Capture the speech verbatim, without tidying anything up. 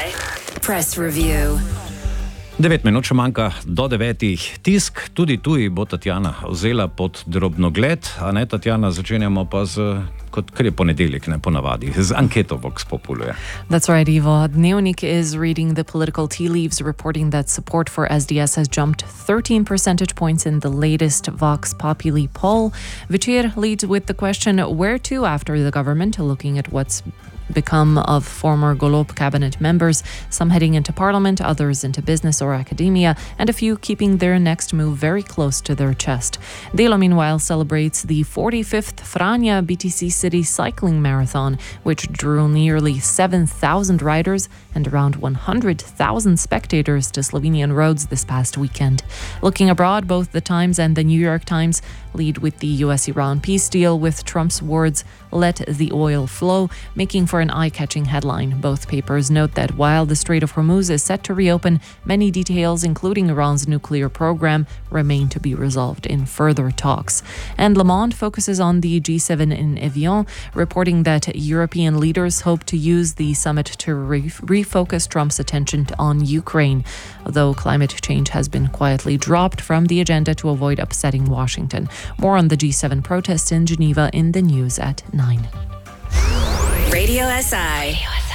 I Press Review. Devet minut še manjka do devetih. Tisk, tudi tuji, bo Tatjana vzela pod drobnogled, a ne, Tatjana, začenjamo pa z, kot kar je ponedeljek, ne ponavadi, z anketo Vox Populuje. That's right, Ivo. Dnevnik is reading the political tea leaves, reporting that support for S D S has jumped thirteen percentage points in the latest Vox Populi poll. Večer leads with the question, where to after the government, looking at what's become of former Golob cabinet members, some heading into parliament, others into business or academia, and a few keeping their next move very close to their chest. Delo, meanwhile, celebrates the forty-fifth Franja B T C City Cycling Marathon, which drew nearly seven thousand riders and around one hundred thousand spectators to Slovenian roads this past weekend. Looking abroad, both the Times and the New York Times lead with the U S Iran peace deal, with Trump's words, "Let the oil flow," making for an eye-catching headline. Both papers note that while the Strait of Hormuz is set to reopen, many details, including Iran's nuclear program, remain to be resolved in further talks. And Le Monde focuses on the G seven in Evian, reporting that European leaders hope to use the summit to re- refocus Trump's attention on Ukraine, though climate change has been quietly dropped from the agenda to avoid upsetting Washington. More on the G seven protests in Geneva in the news at nine. Radio S I.